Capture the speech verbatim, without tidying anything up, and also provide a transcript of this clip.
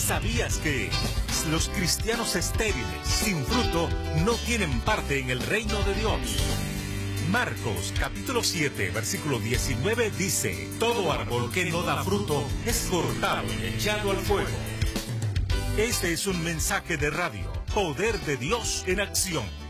¿Sabías que los cristianos estériles, sin fruto, no tienen parte en el reino de Dios? Marcos capítulo siete, versículo diecinueve dice: todo árbol que no da fruto es cortado y echado al fuego. Este es un mensaje de radio, Poder de Dios en Acción.